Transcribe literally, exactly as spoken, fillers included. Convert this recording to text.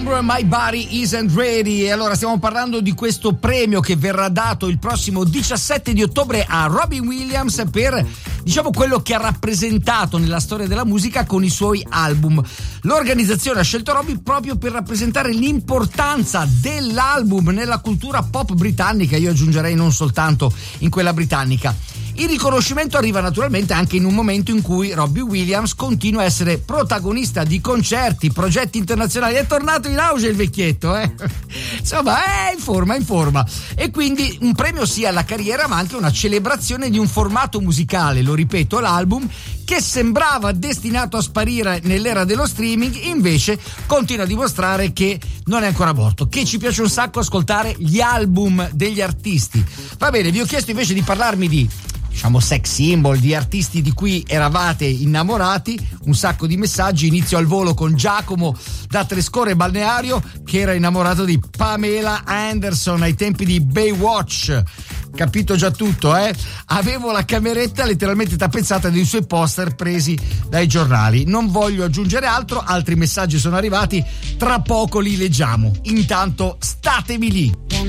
Sombre, My Body Isn't Ready. E allora stiamo parlando di questo premio che verrà dato il prossimo diciassette di ottobre a Robin Williams per, diciamo, quello che ha rappresentato nella storia della musica con i suoi album. L'organizzazione ha scelto Robin proprio per rappresentare l'importanza dell'album nella cultura pop britannica, io aggiungerei non soltanto in quella britannica. Il riconoscimento arriva naturalmente anche in un momento in cui Robbie Williams continua a essere protagonista di concerti, progetti internazionali. È tornato in auge il vecchietto, eh? Insomma, è in forma, in forma. E quindi un premio sia alla carriera, ma anche una celebrazione di un formato musicale, lo ripeto, l'album, che sembrava destinato a sparire nell'era dello streaming, invece continua a dimostrare che non è ancora morto, che ci piace un sacco ascoltare gli album degli artisti. Va bene, vi ho chiesto invece di parlarmi di, diciamo, sex symbol, di artisti di cui eravate innamorati. Un sacco di messaggi. Inizio al volo con Giacomo da Trescore Balneario, che era innamorato di Pamela Anderson ai tempi di Baywatch. Capito già tutto, eh? Avevo la cameretta letteralmente tappezzata dei suoi poster presi dai giornali. Non voglio aggiungere altro, altri messaggi sono arrivati, tra poco li leggiamo. Intanto statevi lì.